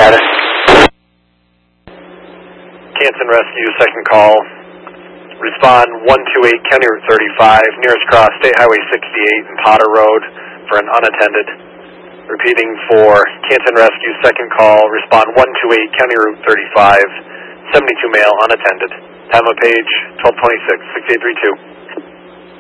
status. Canton Rescue, second call. Respond 128 County Route 35, nearest cross State Highway 68 and Potter Road for an unattended. Repeating for Canton Rescue, second call. Respond 128 County Route 35, 72 male, unattended. Time of page 1226, 6832.